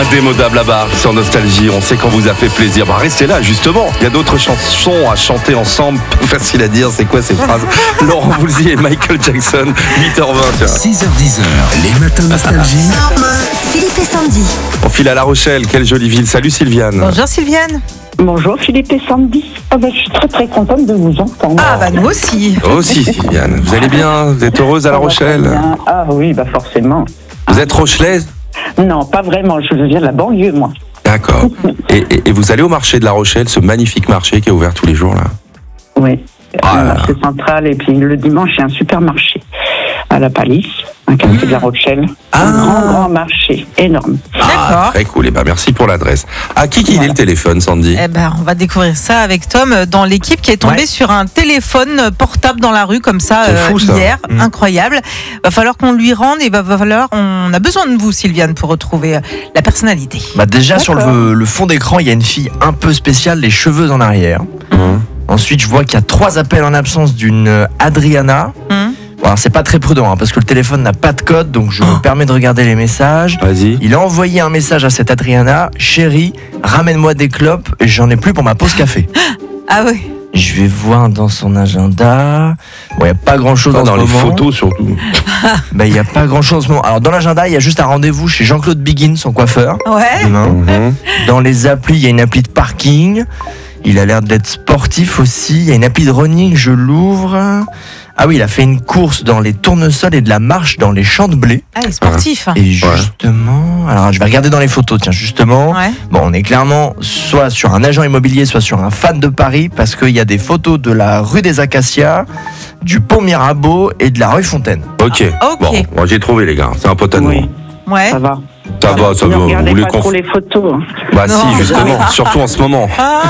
Indémodable à barre sur Nostalgie. On sait qu'on vous a fait plaisir. Restez là, justement. Il y a d'autres chansons à chanter ensemble. Facile à dire, c'est quoi ces phrases? Laurent Voulzy et Michael Jackson, 8h20. 6h10, les matins Nostalgie. Philippe et Sandy. On file à La Rochelle, quelle jolie ville. Salut Sylviane. Bonjour Sylviane. Bonjour Philippe et Sandy. Je suis très très contente de vous entendre. Nous aussi. Toi aussi Sylviane. Vous allez bien? Vous êtes heureuse à La Rochelle? Ah oui, forcément. Vous êtes rochelaise? Non, pas vraiment, je viens de la banlieue moi. D'accord. Et vous allez au marché de La Rochelle, ce magnifique marché qui est ouvert tous les jours là? Oui, Ah là là. marché central et puis le dimanche il y a un supermarché à la Palisse, un quartier de La Rochelle. Un grand marché, énorme. D'accord. Très cool. Merci pour l'adresse. À qui il est le téléphone, Sandy? On va découvrir ça avec Tom dans l'équipe qui est tombé sur un téléphone portable dans la rue comme ça, C'est fou, ça. hier. Incroyable. Va falloir qu'on lui rende et on a besoin de vous Sylviane pour retrouver la personnalité. Déjà sur le fond d'écran, il y a une fille un peu spéciale, les cheveux en arrière. Ensuite, je vois qu'il y a 3 appels en absence d'une Adriana. Alors, c'est pas très prudent parce que le téléphone n'a pas de code, donc je me permets de regarder les messages. Vas-y. Il a envoyé un message à cette Adriana: chérie, ramène-moi des clopes, j'en ai plus pour ma pause café. Ah oui. Je vais voir dans son agenda. Il n'y a pas grand chose Pas en dans ce les moment. photos surtout. Il n'y a pas grand chose en ce moment. Alors, dans l'agenda, il y a juste un rendez-vous chez Jean-Claude Biguin, son coiffeur. Ouais. Demain. Dans les applis, il y a une appli de parking. Il a l'air d'être sportif aussi. Il y a une appli de running, je l'ouvre. Ah oui, il a fait une course dans les tournesols et de la marche dans les champs de blé. Ah, il est sportif. Et justement, alors je vais regarder dans les photos, tiens, justement. Ouais. Bon, on est clairement soit sur un agent immobilier, soit sur un fan de Paris, parce qu'il y a des photos de la rue des Acacias, du pont Mirabeau et de la rue Fontaine. Ok. Ok. Bon, moi j'ai trouvé les gars. C'est un pote à nous. Oui, Ouais. ça va. Ça va. Ne Vous regardez voulez pas qu'on trop les photos. Bah Non. si, justement. Surtout en ce moment.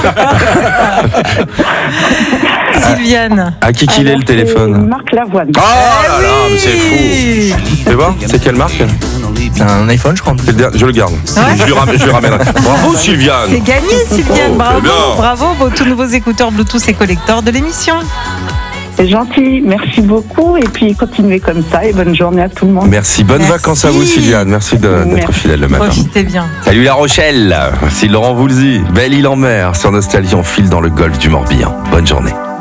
Sylviane. À qui il est le téléphone? Marc Lavoine. Oh là là, mais c'est fou. C'est bon? C'est quelle marque? C'est un iPhone, je crois. Je le garde. Je lui ramènerai. Bravo Sylviane. C'est gagné Sylviane, Oh, bravo. c'est bien. Bravo, vos tout nouveaux écouteurs Bluetooth et collecteurs de l'émission. C'est gentil, merci beaucoup et puis continuez comme ça et bonne journée à tout le monde. Merci. Bonnes Merci. vacances à vous Sylviane. Merci d'être Merci. fidèle le matin. Profitez bien. Salut La Rochelle. C'est Laurent Voulzy. Belle île en mer sur Nostalgie. On file dans le golfe du Morbihan. Bonne journée.